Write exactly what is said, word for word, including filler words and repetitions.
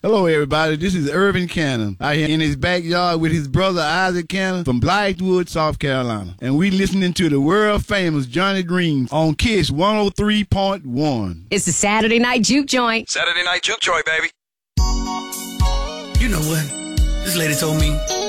Hello, everybody. This is Irvin Cannon out here in his backyard with his brother Isaac Cannon from Blythewood, South Carolina. And we listening to the world-famous Johnny Green on Kiss one oh three point one. It's the Saturday Night Juke Joint. Saturday Night Juke Joint, baby. You know what? This lady told me